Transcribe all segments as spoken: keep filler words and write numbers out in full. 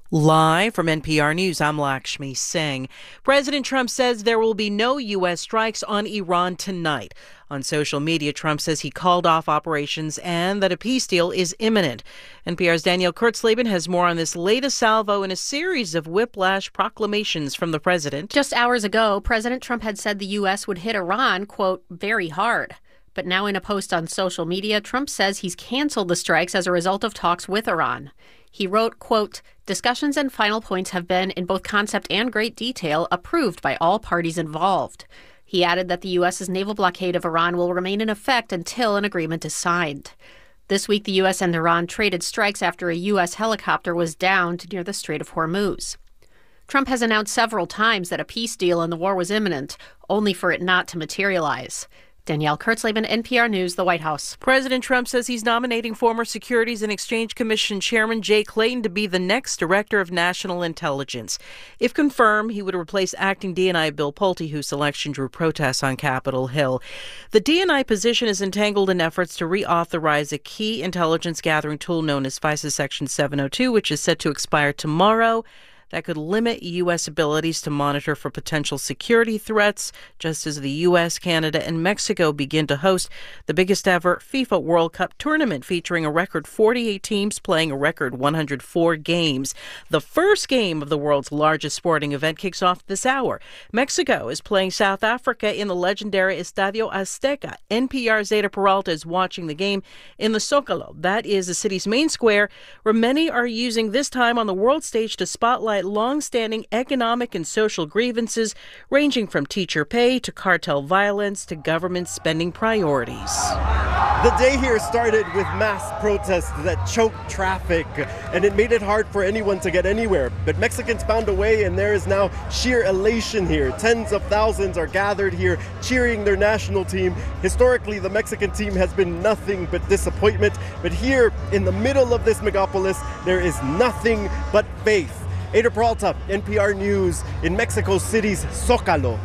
Live from N P R News, I'm Lakshmi Singh. President Trump says there will be no U S strikes on Iran tonight. On social media, Trump says he called off operations and that a peace deal is imminent. N P R's Danielle Kurtzleben has more on this latest salvo in a series of whiplash proclamations from the president. Just hours ago, President Trump had said the U S would hit Iran, quote, very hard. But now in a post on social media, Trump says he's canceled the strikes as a result of talks with Iran. He wrote, quote, discussions and final points have been, in both concept and great detail, approved by all parties involved. He added that the U S's naval blockade of Iran will remain in effect until an agreement is signed. This week, the U S and Iran traded strikes after a U S helicopter was downed near the Strait of Hormuz. Trump has announced several times that a peace deal in the war was imminent, only for it not to materialize. Danielle Kurtzleben, N P R News, the White House. President Trump says he's nominating former Securities and Exchange Commission Chairman Jay Clayton to be the next Director of National Intelligence. If confirmed, he would replace acting D N I Bill Pulte, whose selection drew protests on Capitol Hill. The D N I position is entangled in efforts to reauthorize a key intelligence gathering tool known as FISA Section seven oh two, which is set to expire tomorrow. That could limit U S abilities to monitor for potential security threats, just as the U S, Canada, and Mexico begin to host the biggest ever FIFA World Cup tournament, featuring a record forty-eight teams playing a record one hundred four games. The first game of the world's largest sporting event kicks off this hour. Mexico is playing South Africa in the legendary Estadio Azteca. N P R's Zeta Peralta is watching the game in the Zócalo. That is the city's main square, where many are using this time on the world stage to spotlight long-standing economic and social grievances ranging from teacher pay to cartel violence to government spending priorities. The day here started with mass protests that choked traffic, and it made it hard for anyone to get anywhere. But Mexicans found a way, and there is now sheer elation here. Tens of thousands are gathered here cheering their national team. Historically, the Mexican team has been nothing but disappointment. But here in the middle of this megapolis, there is nothing but faith. Zeta Peralta, N P R News, in Mexico City's Zócalo.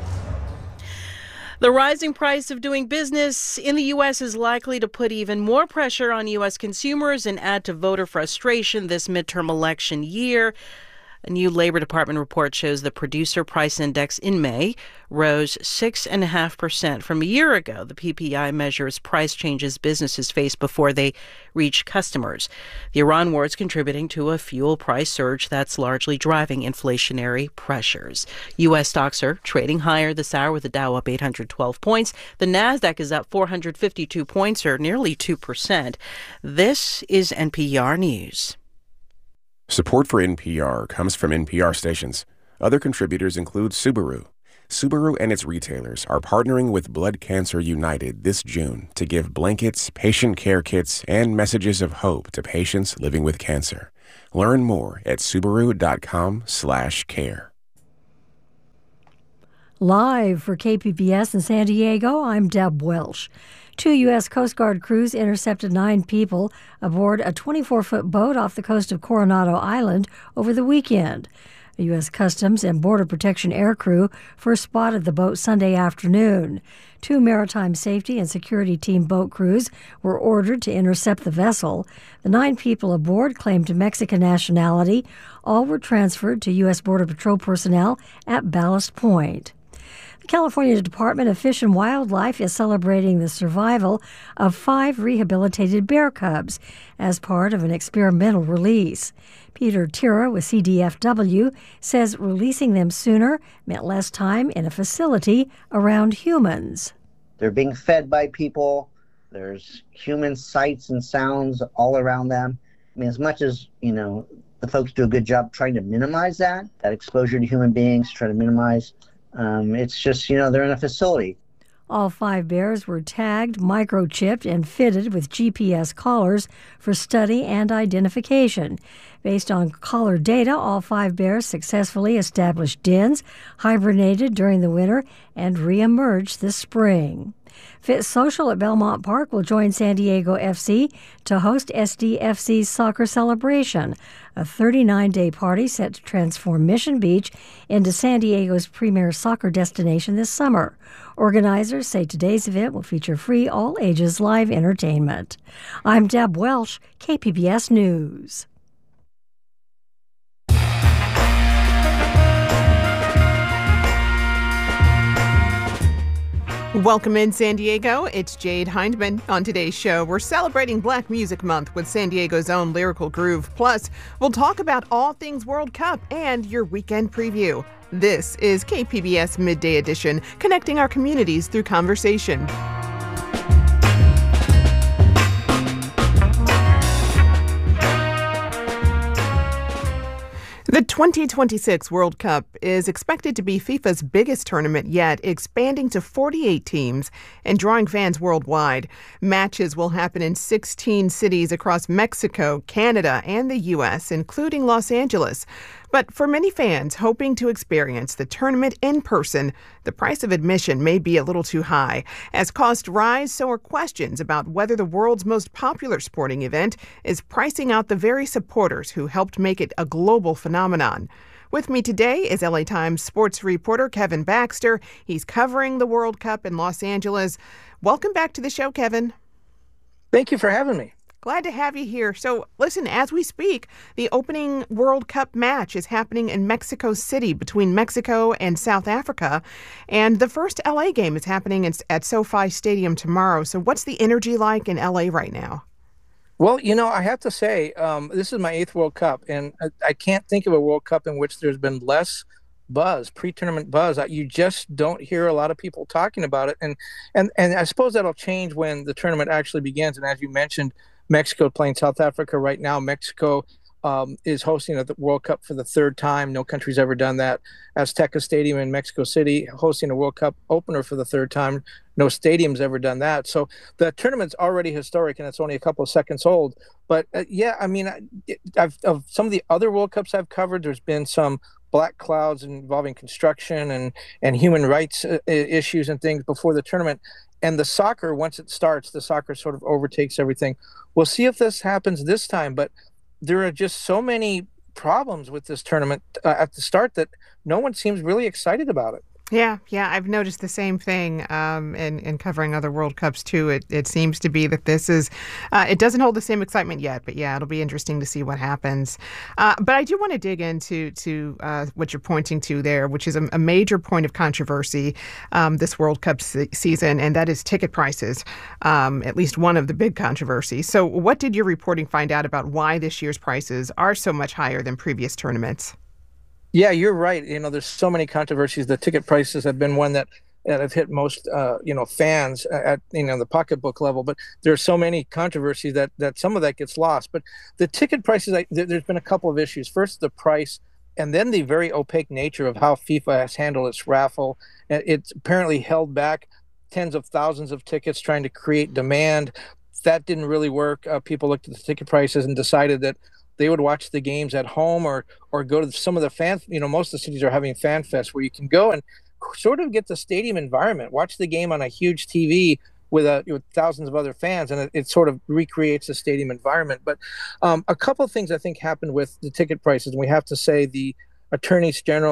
The rising price of doing business in the U S is likely to put even more pressure on U S consumers and add to voter frustration this midterm election year. A new Labor Department report shows the Producer Price Index in May rose six point five percent from a year ago. The P P I measures price changes businesses face before they reach customers. The Iran war is contributing to a fuel price surge that's largely driving inflationary pressures. U S stocks are trading higher this hour, with the Dow up eight hundred twelve points. The Nasdaq is up four hundred fifty-two points, or nearly two percent. This is N P R News. Support for N P R comes from N P R stations. Other contributors include Subaru. Subaru and its retailers are partnering with Blood Cancer United this June to give blankets, patient care kits, and messages of hope to patients living with cancer. Learn more at Subaru.com slash care. Live for K P B S in San Diego, I'm Deb Welsh. Two U S. Coast Guard crews intercepted nine people aboard a twenty-four foot boat off the coast of Coronado Island over the weekend. A U S. Customs and Border Protection air crew first spotted the boat Sunday afternoon. Two Maritime Safety and Security Team boat crews were ordered to intercept the vessel. The nine people aboard claimed Mexican nationality. All were transferred to U S. Border Patrol personnel at Ballast Point. The California Department of Fish and Wildlife is celebrating the survival of five rehabilitated bear cubs as part of an experimental release. Peter Tira with C D F W says releasing them sooner meant less time in a facility around humans. They're being fed by people. There's human sights and sounds all around them. I mean, as much as, you know, the folks do a good job trying to minimize that, that exposure to human beings, try to minimize Um, it's just, you know, they're in a facility. All five bears were tagged, microchipped, and fitted with G P S collars for study and identification. Based on collar data, all five bears successfully established dens, hibernated during the winter, and reemerged this spring. Fit Social at Belmont Park will join San Diego F C to host S D F C's Soccer Celebration, a thirty-nine day party set to transform Mission Beach into San Diego's premier soccer destination this summer. Organizers say today's event will feature free all-ages live entertainment. I'm Deb Welsh, K P B S News. Welcome in, San Diego. It's Jade Hindman. On today's show, we're celebrating Black Music Month with San Diego's own Lyrical Groove. Plus, we'll talk about all things World Cup and your weekend preview. This is K P B S Midday Edition, connecting our communities through conversation. The twenty twenty-six World Cup is expected to be FIFA's biggest tournament yet, expanding to forty-eight teams and drawing fans worldwide. Matches will happen in sixteen cities across Mexico, Canada, and the U S, including Los Angeles. But for many fans hoping to experience the tournament in person, the price of admission may be a little too high. As costs rise, so are questions about whether the world's most popular sporting event is pricing out the very supporters who helped make it a global phenomenon. With me today is L A Times sports reporter Kevin Baxter. He's covering the World Cup in Los Angeles. Welcome back to the show, Kevin. Thank you for having me. Glad to have you here. So, listen, as we speak, the opening World Cup match is happening in Mexico City between Mexico and South Africa. And the first L A game is happening in, at SoFi Stadium tomorrow. So what's the energy like in L A right now? Well, you know, I have to say, um, this is my eighth World Cup, and I, I can't think of a World Cup in which there's been less buzz, pre-tournament buzz. You just don't hear a lot of people talking about it. And, and, and I suppose that'll change when the tournament actually begins. And as you mentioned, Mexico playing South Africa right now. Mexico um, is hosting the World Cup for the third time. No country's ever done that. Azteca Stadium in Mexico City hosting a World Cup opener for the third time. No stadium's ever done that. So the tournament's already historic, and it's only a couple of seconds old. But uh, yeah, I mean, I've, of some of the other World Cups I've covered, there's been some black clouds involving construction and, and human rights uh, issues and things before the tournament. And the soccer, once it starts, the soccer sort of overtakes everything. We'll see if this happens this time, but there are just so many problems with this tournament uh, at the start that no one seems really excited about it. Yeah, yeah, I've noticed the same thing um, in, in covering other World Cups, too. It it seems to be that this is, uh, it doesn't hold the same excitement yet, but yeah, it'll be interesting to see what happens. Uh, but I do want to dig into to uh, what you're pointing to there, which is a, a major point of controversy um, this World Cup se- season, and that is ticket prices, um, at least one of the big controversies. So what did your reporting find out about why this year's prices are so much higher than previous tournaments? Yeah, you're right. You know, there's so many controversies. The ticket prices have been one that, that have hit most, uh, you know, fans at, you know, the pocketbook level. But there are so many controversies that, that some of that gets lost. But the ticket prices, I, there, there's been a couple of issues. First, the price, and then the very opaque nature of how FIFA has handled its raffle. It's apparently held back tens of thousands of tickets trying to create demand. That didn't really work. Uh, people looked at the ticket prices and decided that they would watch the games at home or or go to some of the fan, you know, most of the cities are having fan fests where you can go and sort of get the stadium environment, watch the game on a huge T V with a with thousands of other fans, and it, it sort of recreates the stadium environment. But um, a couple of things I think happened with the ticket prices, and we have to say the attorneys general